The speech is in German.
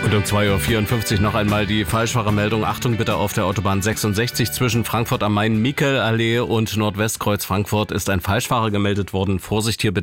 Und um 2:54 Uhr noch einmal die Falschfahrermeldung. Achtung bitte auf der Autobahn 66 zwischen Frankfurt am Main, Michelallee und Nordwestkreuz Frankfurt ist ein Falschfahrer gemeldet worden. Vorsicht hier bitte.